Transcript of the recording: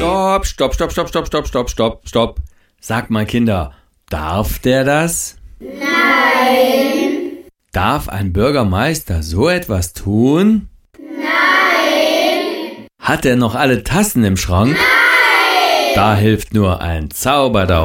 Stopp. Sag mal, Kinder, darf der das? Nein. Darf ein Bürgermeister so etwas tun? Nein. Hat er noch alle Tassen im Schrank? Nein. Da hilft nur ein Zauberdauer.